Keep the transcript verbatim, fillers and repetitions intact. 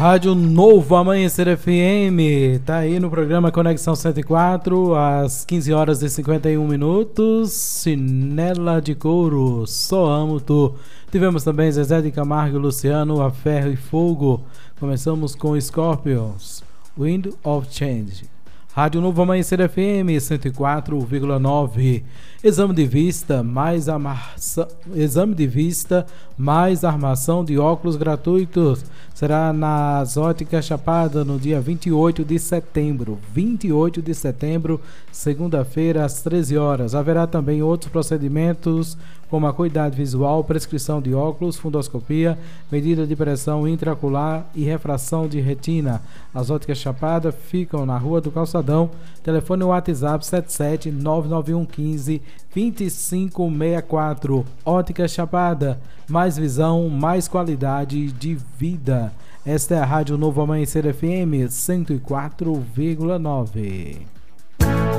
Rádio Novo Amanhecer F M, tá aí no programa Conexão cento e quatro, às quinze horas e cinquenta e um minutos, Chinela de Couro, Só Amo Tu. Tivemos também Zezé de Camargo e Luciano, A Ferro e Fogo. Começamos com Scorpions, Wind of Change. Rádio Novo Amanhecer F M cento e quatro vírgula nove. Exame de vista mais armação, exame de vista mais armação de óculos gratuitos. Será nas Óticas Chapada no dia vinte e oito de setembro. vinte e oito de setembro, segunda-feira, às treze horas. Haverá também outros procedimentos como acuidade visual, prescrição de óculos, fundoscopia, medida de pressão intraocular e refração de retina. As Óticas Chapada ficam na Rua do Calçadão. Telefone WhatsApp sete sete nove nove um um cinco dois cinco seis quatro. Óticas Chapada, mais visão, mais qualidade de vida. Esta é a Rádio Novo Amanhecer F M cento e quatro vírgula nove.